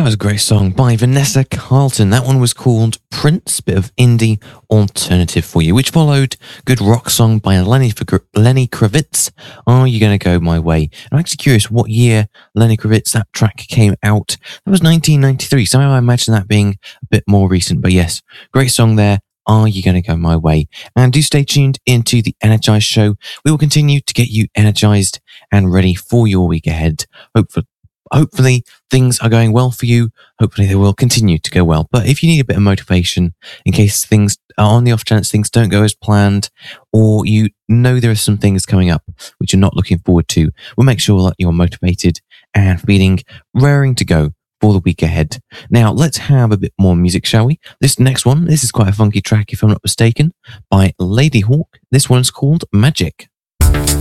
That was a great song by Vanessa Carlton. That one was called Prince, bit of indie alternative for you, which followed good rock song by Lenny Kravitz, Are You Gonna Go My Way? I'm actually curious what year Lenny Kravitz, that track came out. That was 1993, so I imagine that being a bit more recent, but yes, great song there. Are You Gonna Go My Way? And do stay tuned into the Energized Show. We will continue to get you energized and ready for your week ahead. Hopefully things are going well for you. Hopefully they will continue to go well. But if you need a bit of motivation in case things are on the off chance things don't go as planned, or you know there are some things coming up which you're not looking forward to, we'll make sure that you're motivated and feeling raring to go for the week ahead. Now, let's have a bit more music, shall we? This next one, this is quite a funky track if I'm not mistaken, by Lady Hawk. This one's called Magic.